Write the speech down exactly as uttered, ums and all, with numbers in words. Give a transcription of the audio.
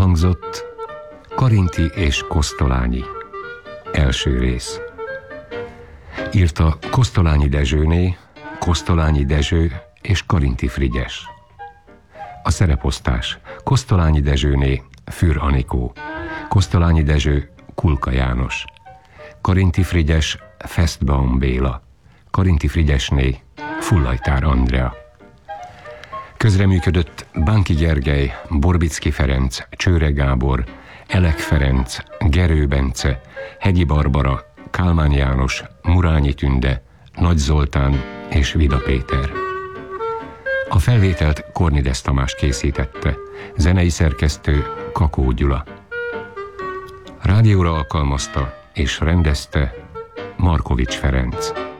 Elhangzott Karinthy és Kosztolányi. Első rész. Írta Kosztolányi Dezsőné, Kosztolányi Dezső és Karinthy Frigyes. A szereposztás: Kosztolányi Dezsőné Für Anikó, Kosztolányi Dezső Kulka János, Karinthy Frigyes Festbaum Béla, Karinthy Frigyesné Fullajtár Andrea. Közreműködött Bánki Gergely, Borbicki Ferenc, Csőre Gábor, Elek Ferenc, Gerő Bence, Hegyi Barbara, Kálmán János, Murányi Tünde, Nagy Zoltán és Vida Péter. A felvételt Kornides Tamás készítette, zenei szerkesztő Kakó Gyula. Rádióra alkalmazta és rendezte Markovics Ferenc.